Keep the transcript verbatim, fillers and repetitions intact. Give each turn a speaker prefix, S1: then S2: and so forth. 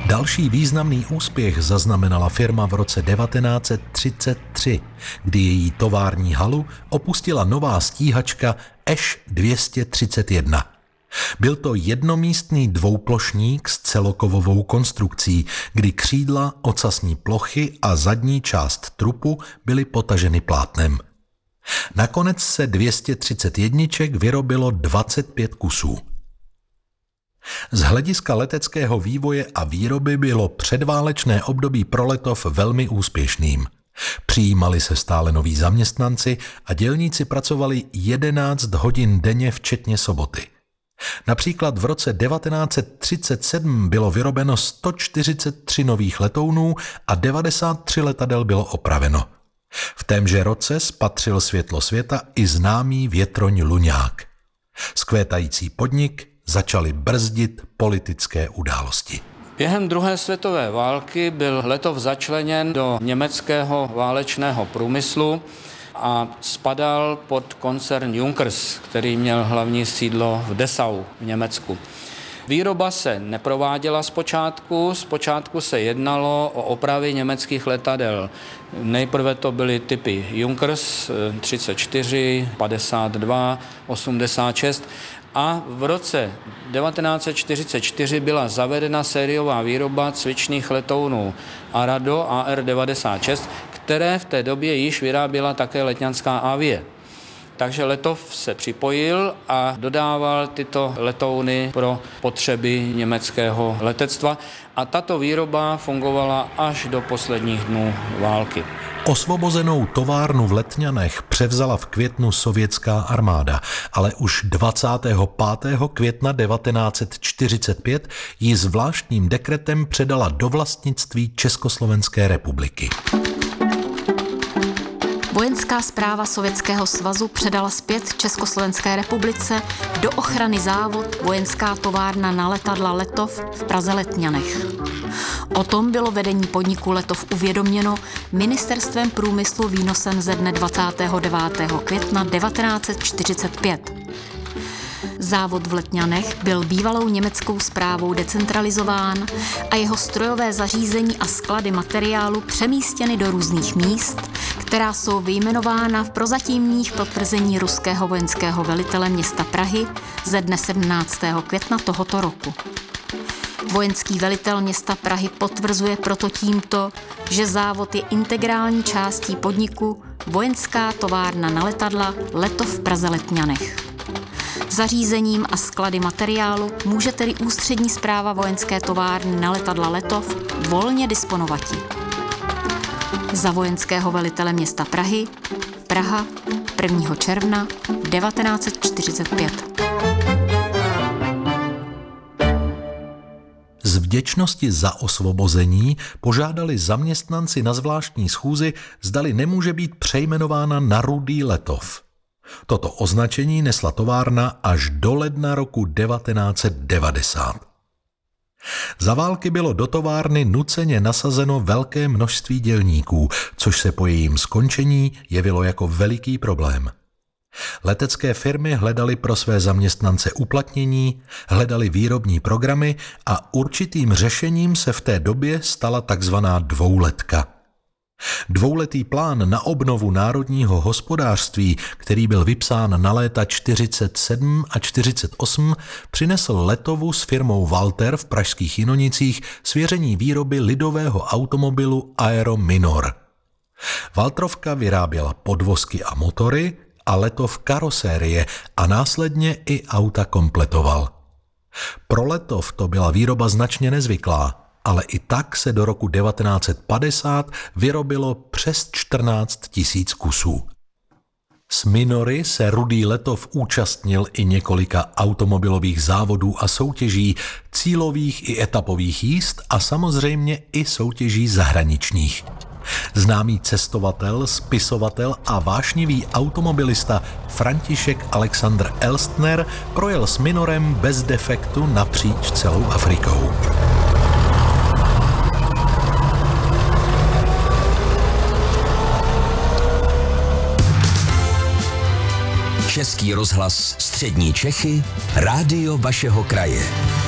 S1: Další významný úspěch zaznamenala firma v roce devatenáct set třicet tři, kdy její tovární halu opustila nová stíhačka Eš dvě stě třicet jedna. Byl to jednomístný dvouplošník s celokovovou konstrukcí, kdy křídla, ocasní plochy a zadní část trupu byly potaženy plátnem. Nakonec se dvě stě třicet jedniček vyrobilo dvacet pět kusů. Z hlediska leteckého vývoje a výroby bylo předválečné období pro Letov velmi úspěšným. Přijímali se stále noví zaměstnanci a dělníci pracovali jedenáct hodin denně včetně soboty. Například v roce devatenáct set třicet sedm bylo vyrobeno sto čtyřicet tři nových letounů a devadesát tři letadel bylo opraveno. V témže roce spatřil světlo světa i známý větroň Luňák. Skvétající podnik začaly brzdit politické události.
S2: Během druhé světové války byl Letov začleněn do německého válečného průmyslu a spadal pod koncern Junkers, který měl hlavní sídlo v Dessau v Německu. Výroba se neprováděla zpočátku, zpočátku se jednalo o opravy německých letadel. Nejprve to byly typy Junkers třicet čtyři, padesát dva, osmdesát šest a v roce devatenáct set čtyřicet čtyři byla zavedena sériová výroba cvičných letounů Arado A R devadesát šest, které v té době již vyráběla také letňanská Avie. Takže Letov se připojil a dodával tyto letouny pro potřeby německého letectva a tato výroba fungovala až do posledních dnů války.
S1: Osvobozenou továrnu v Letňanech převzala v květnu sovětská armáda, ale už dvacátého pátého května devatenáct set čtyřicet pět ji zvláštním dekretem předala do vlastnictví Československé republiky.
S3: Vojenská správa Sovětského svazu předala zpět Československé republice do ochrany závod Vojenská továrna na letadla Letov v Praze Letňanech. O tom bylo vedení podniku Letov uvědoměno Ministerstvem průmyslu výnosem ze dne dvacátého devátého května devatenáct set čtyřicet pět. Závod v Letňanech byl bývalou německou správou decentralizován a jeho strojové zařízení a sklady materiálu přemístěny do různých míst, která jsou vyjmenována v prozatímních potvrzení ruského vojenského velitele města Prahy ze dne sedmnáctého května tohoto roku. Vojenský velitel města Prahy potvrzuje proto tímto, že závod je integrální částí podniku Vojenská továrna na letadla Letov v Praze Letňanech. Zařízením a sklady materiálu může tedy ústřední správa Vojenské továrny na letadla Letov volně disponovati. Za vojenského velitele města Prahy, Praha, prvního června devatenáct set čtyřicet pět.
S1: Z vděčnosti za osvobození požádali zaměstnanci na zvláštní schůzi, zdali nemůže být přejmenována na Rudý Letov. Toto označení nesla továrna až do ledna roku devatenáct set devadesát. Za války bylo do továrny nuceně nasazeno velké množství dělníků, což se po jejím skončení jevilo jako veliký problém. Letecké firmy hledaly pro své zaměstnance uplatnění, hledaly výrobní programy a určitým řešením se v té době stala takzvaná dvouletka. Dvouletý plán na obnovu národního hospodářství, který byl vypsán na léta čtyřicet sedm a čtyřicet osm, přinesl Letovu s firmou Walter v pražských Jinonicích svěření výroby lidového automobilu Aero Minor. Waltrovka vyráběla podvozky a motory a Letov karosérie a následně i auta kompletoval. Pro Letov to byla výroba značně nezvyklá, ale i tak se do roku devatenáct set padesát vyrobilo přes čtrnáct tisíc kusů. S Minory se Rudý Letov účastnil i několika automobilových závodů a soutěží, cílových i etapových jízd a samozřejmě i soutěží zahraničních. Známý cestovatel, spisovatel a vášnivý automobilista František Alexandr Elstner projel s Minorem bez defektu napříč celou Afrikou.
S4: Český rozhlas Střední Čechy, rádio vašeho kraje.